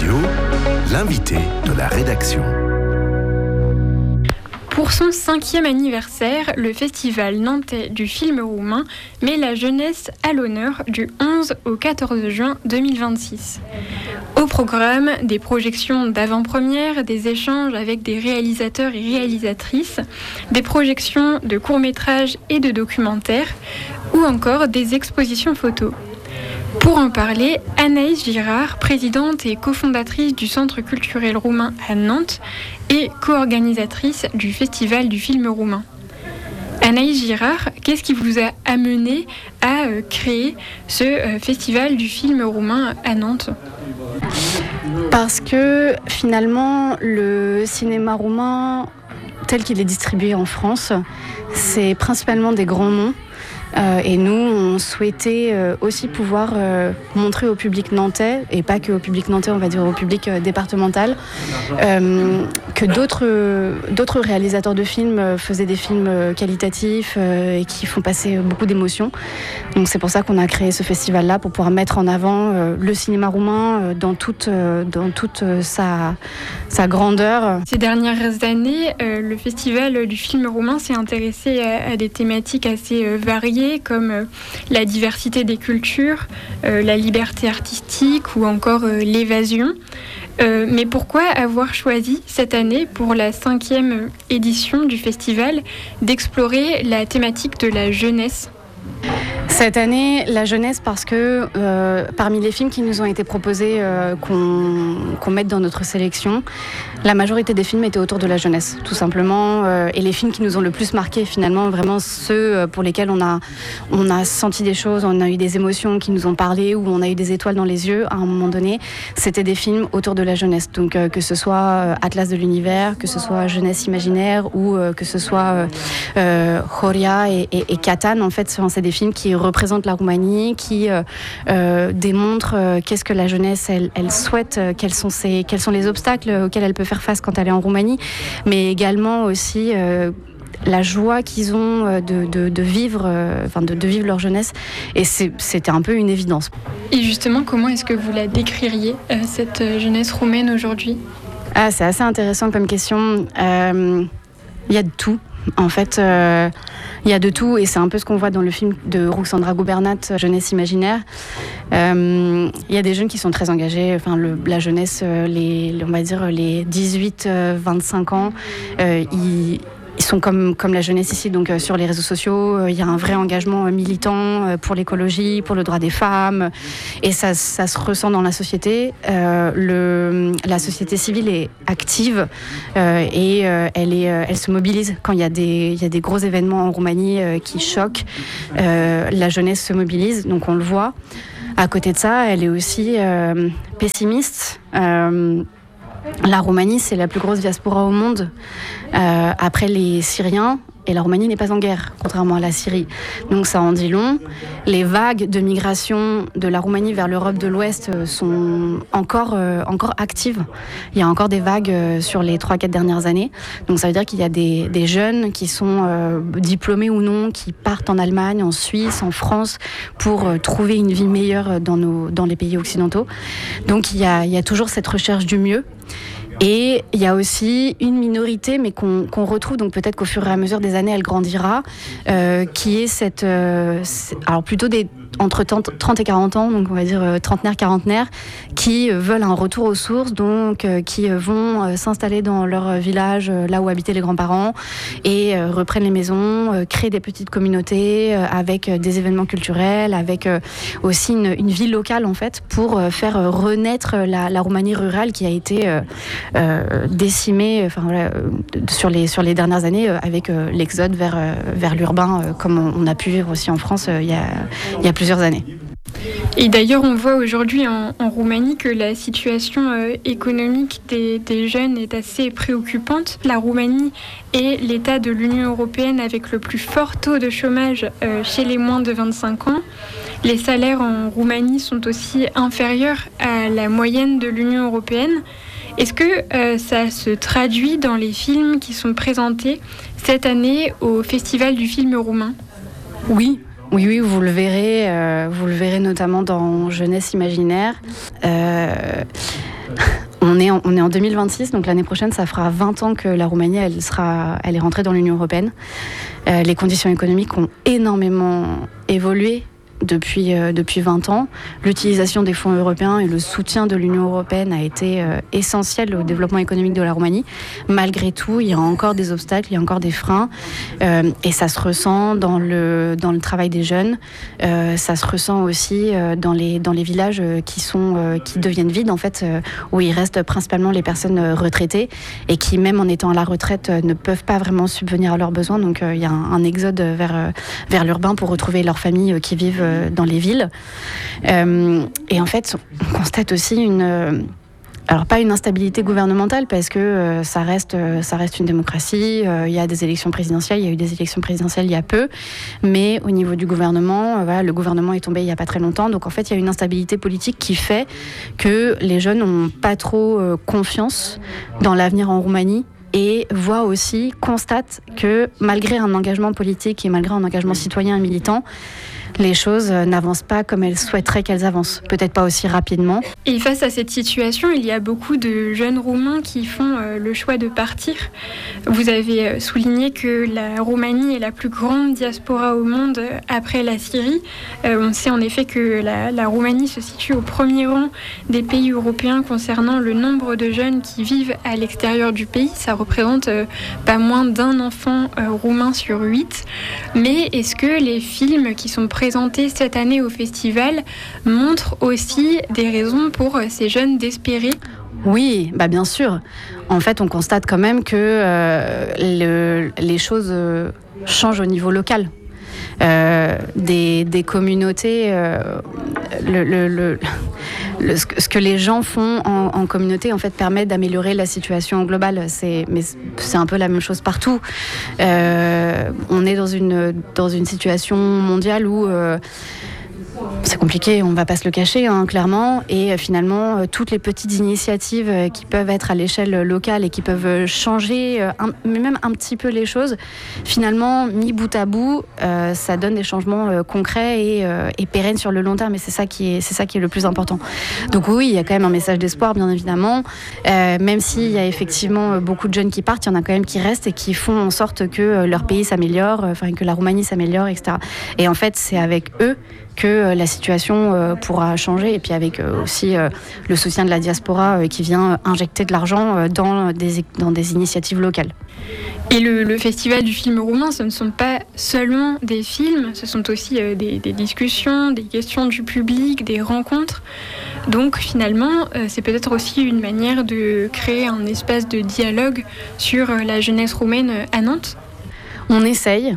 Radio, l'invité de la rédaction. Pour son 5e anniversaire, le Festival nantais du film roumain met la jeunesse à l'honneur du 11 au 14 juin 2026. Au programme, des projections d'avant-première, des échanges avec des réalisateurs et réalisatrices, des projections de courts-métrages et de documentaires, ou encore des expositions photos. Pour en parler, Anaïs Girard, présidente et cofondatrice du Centre culturel roumain à Nantes et co-organisatrice du Festival du film roumain. Anaïs Girard, qu'est-ce qui vous a amené à créer ce Festival du film roumain à Nantes ? Parce que finalement, le cinéma roumain, tel qu'il est distribué en France, c'est principalement des grands noms. Et nous, on souhaitait aussi pouvoir montrer au public nantais, et pas que au public nantais, on va dire au public départemental, que d'autres réalisateurs de films faisaient des films qualitatifs et qui font passer beaucoup d'émotions. Donc c'est pour ça qu'on a créé ce festival-là, pour pouvoir mettre en avant le cinéma roumain dans toute sa grandeur. Ces dernières années, le Festival du film roumain s'est intéressé à des thématiques assez variées, comme la diversité des cultures, la liberté artistique ou encore l'évasion. Mais pourquoi avoir choisi cette année, pour la 5e édition du festival, d'explorer la thématique de la jeunesse ? Cette année, la jeunesse, parce que parmi les films qui nous ont été proposés, qu'on mette dans notre sélection, la majorité des films étaient autour de la jeunesse, tout simplement. Et les films qui nous ont le plus marqué, finalement, vraiment ceux pour lesquels on a senti des choses, on a eu des émotions qui nous ont parlé, ou on a eu des étoiles dans les yeux à un moment donné, c'était des films autour de la jeunesse. Donc que ce soit Atlas de l'univers, que ce soit Jeunesse imaginaire, ou que ce soit Horia et Catan, en fait, c'est des films qui représentent la Roumanie, qui démontrent qu'est-ce que la jeunesse elle souhaite, quels sont les obstacles auxquels elle peut faire face quand elle est en Roumanie, mais également aussi la joie qu'ils ont de vivre leur jeunesse, et c'était un peu une évidence. Et justement, comment est-ce que vous la décririez, cette jeunesse roumaine aujourd'hui ? C'est assez intéressant comme question. Il y a de tout. En fait, il y a de tout, et c'est un peu ce qu'on voit dans le film de Ruxandra Gubernat, Jeunesse imaginaire. Il y a des jeunes qui sont très engagés. Enfin, la jeunesse, on va dire les 18-25 ans, ils sont comme la jeunesse ici, donc sur les réseaux sociaux, il y a un vrai engagement militant pour l'écologie, pour le droit des femmes, et ça se ressent dans la société. La société civile est active et elle se mobilise quand il y a des gros événements en Roumanie qui choquent. La jeunesse se mobilise, donc on le voit. À côté de ça, elle est aussi pessimiste. La Roumanie, c'est la plus grosse diaspora au monde, après les Syriens, et la Roumanie n'est pas en guerre, contrairement à la Syrie. Donc ça en dit long. Les vagues de migration de la Roumanie vers l'Europe de l'Ouest sont encore actives. Il y a encore des vagues sur les 3-4 dernières années. Donc ça veut dire qu'il y a des jeunes qui sont diplômés ou non, qui partent en Allemagne, en Suisse, en France, pour trouver une vie meilleure dans les pays occidentaux. Donc il y a toujours cette recherche du mieux. Et il y a aussi une minorité, mais qu'on retrouve, donc peut-être qu'au fur et à mesure des années, elle grandira, qui est cette... alors plutôt entre 30 et 40 ans, donc on va dire trentenaire, quarantenaire, qui veulent un retour aux sources, donc qui vont s'installer dans leur village, là où habitaient les grands-parents, et reprennent les maisons, créent des petites communautés avec des événements culturels, avec aussi une vie locale, en fait, pour faire renaître la Roumanie rurale qui a été décimée sur les dernières années, avec l'exode vers l'urbain, comme on a pu vivre aussi en France il y a plusieurs années. Et d'ailleurs, on voit aujourd'hui en Roumanie que la situation économique des jeunes est assez préoccupante. La Roumanie est l'État de l'Union européenne avec le plus fort taux de chômage chez les moins de 25 ans. Les salaires en Roumanie sont aussi inférieurs à la moyenne de l'Union européenne. Est-ce que ça se traduit dans les films qui sont présentés cette année au Festival du film roumain ? Oui, vous le verrez notamment dans Jeunesse imaginaire. On est en 2026, donc l'année prochaine, ça fera 20 ans que la Roumanie, elle est rentrée dans l'Union européenne. Les conditions économiques ont énormément évolué depuis 20 ans. L'utilisation des fonds européens et le soutien de l'Union européenne a été essentiel au développement économique de la Roumanie. Malgré tout, il y a encore des obstacles, il y a encore des freins, et ça se ressent dans le travail des jeunes. Ça se ressent aussi dans les villages qui deviennent vides, en fait, où il reste principalement les personnes retraitées et qui, même en étant à la retraite, ne peuvent pas vraiment subvenir à leurs besoins. Donc il y a un exode vers l'urbain pour retrouver leurs familles qui vivent dans les villes. Et en fait, on constate aussi alors pas une instabilité gouvernementale parce que ça reste une démocratie. Il y a des élections présidentielles, il y a eu des élections présidentielles il y a peu, mais au niveau du gouvernement, le gouvernement est tombé il y a pas très longtemps. Donc en fait, il y a une instabilité politique qui fait que les jeunes n'ont pas trop confiance dans l'avenir en Roumanie. Et constatent que malgré un engagement politique et malgré un engagement citoyen et militant, les choses n'avancent pas comme elles souhaiteraient qu'elles avancent. Peut-être pas aussi rapidement. Et face à cette situation, il y a beaucoup de jeunes Roumains qui font le choix de partir. Vous avez souligné que la Roumanie est la plus grande diaspora au monde après la Syrie. On sait en effet que la Roumanie se situe au premier rang des pays européens concernant le nombre de jeunes qui vivent à l'extérieur du pays. Ça représente pas moins d'un enfant roumain sur 8. Mais est-ce que les films qui sont présentés cette année au festival montrent aussi des raisons pour ces jeunes d'espérer? Oui, bien sûr. En fait, on constate quand même que les choses changent au niveau local. Des communautés, ce que les gens font en communauté en fait permet d'améliorer la situation globale. Mais c'est un peu la même chose partout. On est dans une situation mondiale où c'est compliqué, on ne va pas se le cacher, clairement. Et finalement, toutes les petites initiatives qui peuvent être à l'échelle locale et qui peuvent changer même un petit peu les choses, finalement, mis bout à bout, ça donne des changements concrets et pérennes sur le long terme. Et c'est ça qui est le plus important. Donc oui, il y a quand même un message d'espoir, bien évidemment. Même s'il y a effectivement beaucoup de jeunes qui partent, il y en a quand même qui restent et qui font en sorte que leur pays s'améliore, que la Roumanie s'améliore, etc. Et en fait, c'est avec eux que la situation pourra changer, et puis avec aussi le soutien de la diaspora qui vient injecter de l'argent dans des initiatives locales. Et le festival du film roumain, ce ne sont pas seulement des films, ce sont aussi des discussions, des questions du public, des rencontres. Donc finalement, c'est peut-être aussi une manière de créer un espace de dialogue sur la jeunesse roumaine à Nantes. On essaye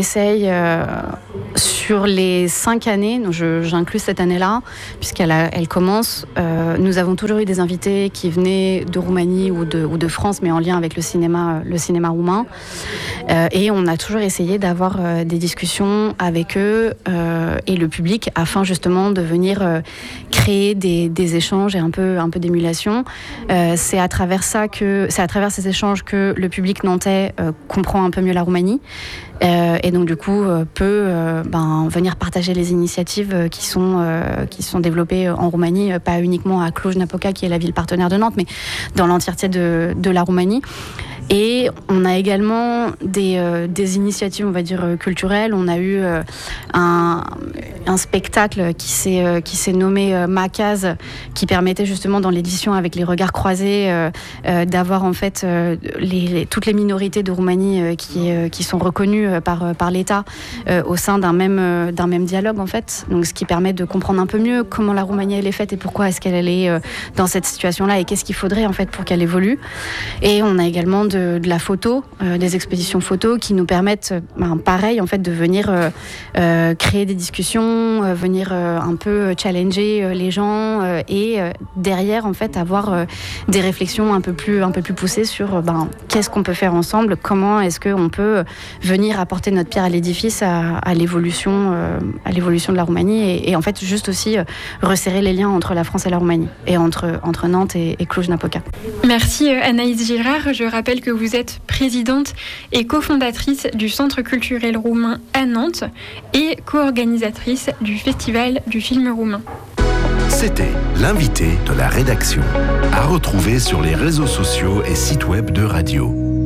sur les 5 années, donc j'inclus cette année-là, puisqu'elle commence. Nous avons toujours eu des invités qui venaient de Roumanie ou de France, mais en lien avec le cinéma roumain. Et on a toujours essayé d'avoir des discussions avec eux et le public, afin justement de venir créer des échanges et un peu d'émulation. C'est à travers ces échanges que le public nantais comprend un peu mieux la Roumanie. Et donc du coup peut venir partager les initiatives qui sont développées en Roumanie, pas uniquement à Cluj-Napoca qui est la ville partenaire de Nantes, mais dans l'entièreté de la Roumanie. Et on a également des initiatives, on va dire, culturelles. On a eu un spectacle qui s'est nommé Macaz, qui permettait justement dans l'édition avec les regards croisés d'avoir en fait toutes les minorités de Roumanie qui sont reconnues par l'État au sein d'un même dialogue en fait. Donc ce qui permet de comprendre un peu mieux comment la Roumanie elle est faite et pourquoi est-ce qu'elle est dans cette situation-là et qu'est-ce qu'il faudrait en fait pour qu'elle évolue. Et on a également de la photo, des expositions photos qui nous permettent, pareil en fait, de venir créer des discussions, venir un peu challenger les gens et derrière en fait avoir des réflexions un peu plus poussées sur qu'est-ce qu'on peut faire ensemble, comment est-ce qu'on peut venir apporter notre pierre à l'édifice à l'évolution de la Roumanie et en fait juste aussi resserrer les liens entre la France et la Roumanie et entre Nantes et Cluj-Napoca. Merci Anaïs Girard. Je rappelle que vous êtes présidente et cofondatrice du Centre culturel roumain à Nantes et co-organisatrice du Festival du film roumain. C'était l'invité de la rédaction. À retrouver sur les réseaux sociaux et sites web de Radio.